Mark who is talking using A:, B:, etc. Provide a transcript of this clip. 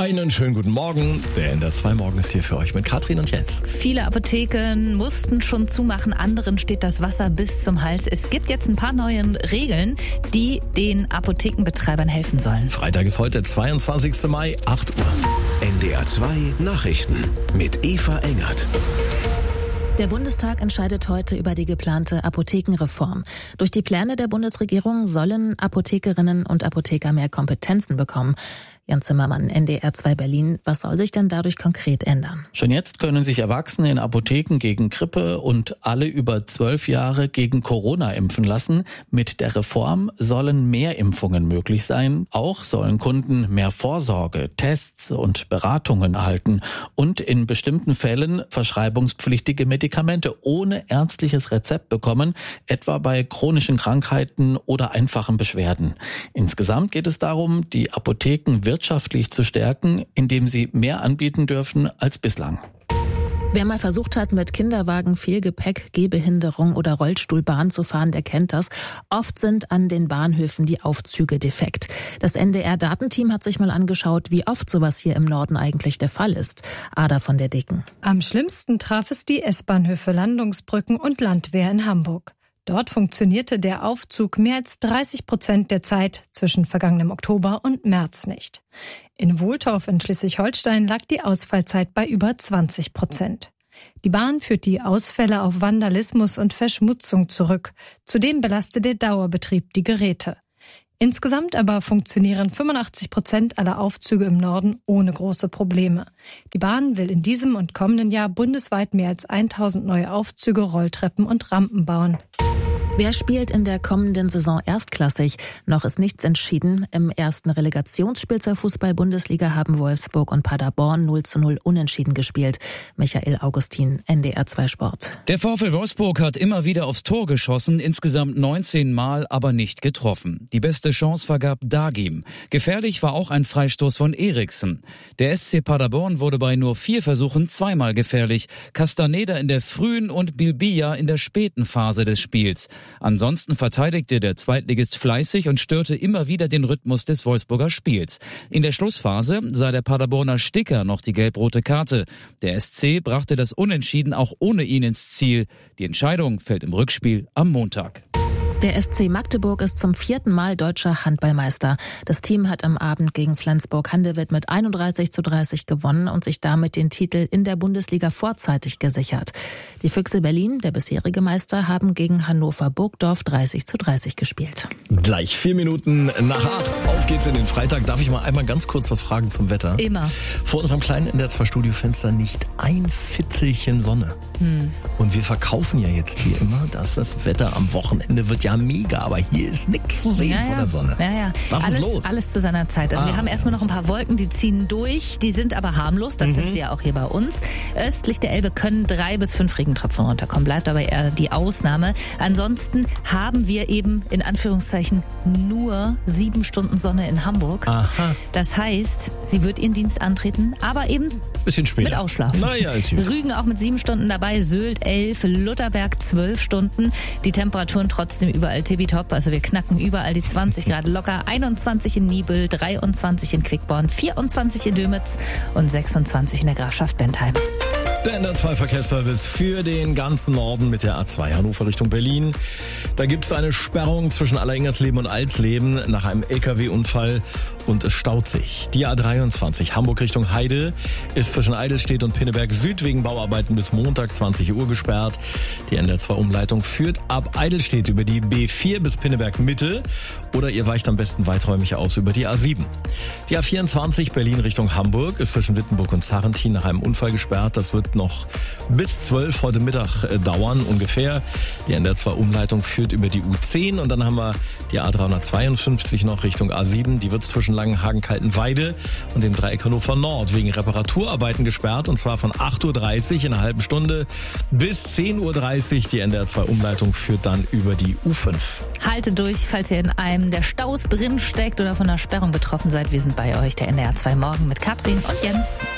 A: Einen schönen guten Morgen. Der NDR 2 Morgen ist hier für euch mit Katrin und Jens.
B: Viele Apotheken mussten schon zumachen, anderen steht das Wasser bis zum Hals. Es gibt jetzt ein paar neue Regeln, die den Apothekenbetreibern helfen sollen.
A: Freitag ist heute, 22. Mai, 8 Uhr.
C: NDR 2 Nachrichten mit Eva Engert.
D: Der Bundestag entscheidet heute über die geplante Apothekenreform. Durch die Pläne der Bundesregierung sollen Apothekerinnen und Apotheker mehr Kompetenzen bekommen. Jan Zimmermann, NDR 2 Berlin. Was soll sich denn dadurch konkret ändern?
E: Schon jetzt können sich Erwachsene in Apotheken gegen Grippe und alle über 12 Jahre gegen Corona impfen lassen. Mit der Reform sollen mehr Impfungen möglich sein. Auch sollen Kunden mehr Vorsorge, Tests und Beratungen erhalten und in bestimmten Fällen verschreibungspflichtige Medikamente ohne ärztliches Rezept bekommen, etwa bei chronischen Krankheiten oder einfachen Beschwerden. Insgesamt geht es darum, die Apotheken wirtschaftlich zu stärken, indem sie mehr anbieten dürfen als bislang.
D: Wer mal versucht hat, mit Kinderwagen, viel Gepäck, Gehbehinderung oder Rollstuhl Bahn zu fahren, der kennt das. Oft sind an den Bahnhöfen die Aufzüge defekt. Das NDR-Datenteam hat sich mal angeschaut, wie oft sowas hier im Norden eigentlich der Fall ist. Ada von der Dicken.
F: Am schlimmsten traf es die S-Bahnhöfe Landungsbrücken und Landwehr in Hamburg. Dort funktionierte der Aufzug mehr als 30% der Zeit zwischen vergangenem Oktober und März nicht. In Wohltorf in Schleswig-Holstein lag die Ausfallzeit bei über 20%. Die Bahn führt die Ausfälle auf Vandalismus und Verschmutzung zurück. Zudem belastet der Dauerbetrieb die Geräte. Insgesamt aber funktionieren 85% aller Aufzüge im Norden ohne große Probleme. Die Bahn will in diesem und kommenden Jahr bundesweit mehr als 1000 neue Aufzüge, Rolltreppen und Rampen bauen.
D: Wer spielt in der kommenden Saison erstklassig? Noch ist nichts entschieden. Im ersten Relegationsspiel zur Fußball-Bundesliga haben Wolfsburg und Paderborn 0:0 unentschieden gespielt. Michael Augustin, NDR 2 Sport.
G: Der VfL Wolfsburg hat immer wieder aufs Tor geschossen, insgesamt 19 Mal, aber nicht getroffen. Die beste Chance vergab Dagim. Gefährlich war auch ein Freistoß von Eriksen. Der SC Paderborn wurde bei nur 4 Versuchen zweimal gefährlich. Castaneda in der frühen und Bilbia in der späten Phase des Spiels. Ansonsten verteidigte der Zweitligist fleißig und störte immer wieder den Rhythmus des Wolfsburger Spiels. In der Schlussphase sah der Paderborner Sticker noch die gelb-rote Karte. Der SC brachte das Unentschieden auch ohne ihn ins Ziel. Die Entscheidung fällt im Rückspiel am Montag.
D: Der SC Magdeburg ist zum 4. Mal deutscher Handballmeister. Das Team hat am Abend gegen Flensburg-Handewitt mit 31:30 gewonnen und sich damit den Titel in der Bundesliga vorzeitig gesichert. Die Füchse Berlin, der bisherige Meister, haben gegen Hannover Burgdorf 30:30 gespielt.
A: Gleich 4 Minuten nach 8. Auf geht's in den Freitag. Darf ich mal einmal ganz kurz was fragen zum Wetter?
B: Immer.
A: Vor unserem kleinen NDR 2 Studiofenster nicht ein Fitzelchen Sonne. Und wir verkaufen ja jetzt hier immer, dass das Wetter am Wochenende wird ja mega, aber hier ist nichts zu sehen von der Sonne.
B: Ja.
A: Was ist los?
B: Alles zu seiner Zeit. Also wir haben erstmal noch ein paar Wolken, die ziehen durch. Die sind aber harmlos. Das sind sie ja auch hier bei uns. Östlich der Elbe können 3 bis 5 Regentropfen runterkommen. Bleibt aber eher die Ausnahme. Ansonsten haben wir eben in Anführungszeichen nur 7 Stunden Sonne in Hamburg.
A: Aha.
B: Das heißt, sie wird ihren Dienst antreten, aber eben
A: Bisschen später.
B: mit Ausschlafen.
A: Naja, ist gut.
B: Rügen auch mit 7 Stunden dabei, Sylt 11, Lutherberg 12 Stunden. Die Temperaturen trotzdem überall tippitopp. Also wir knacken überall die 20 Grad locker. 21 in Niebüll, 23 in Quickborn, 24 in Dömitz und 26 in der Grafschaft Bentheim.
A: Der NDR 2 Verkehrsservice für den ganzen Norden mit der A2 Hannover Richtung Berlin. Da gibt es eine Sperrung zwischen Alleringers-Leben und Alsleben nach einem LKW-Unfall und es staut sich. Die A23 Hamburg Richtung Heide ist zwischen Eidelstedt und Pinneberg Süd wegen Bauarbeiten bis Montag 20 Uhr gesperrt. Die NDR 2 Umleitung führt ab Eidelstedt über die B4 bis Pinneberg Mitte oder ihr weicht am besten weiträumig aus über die A7. Die A24 Berlin Richtung Hamburg ist zwischen Wittenburg und Sarrentin nach einem Unfall gesperrt. Das wird noch bis 12 heute Mittag dauern ungefähr. Die NDR 2 Umleitung führt über die U10 und dann haben wir die A352 noch Richtung A7. Die wird zwischen Langenhagen-Kaltenweide und dem Dreieck Hannover Nord wegen Reparaturarbeiten gesperrt und zwar von 8:30 Uhr in einer halben Stunde bis 10:30 Uhr. Die NDR 2 Umleitung führt dann über die U5.
B: Haltet durch, falls ihr in einem der Staus drin steckt oder von einer Sperrung betroffen seid. Wir sind bei euch, der NDR 2 Morgen mit Katrin und Jens.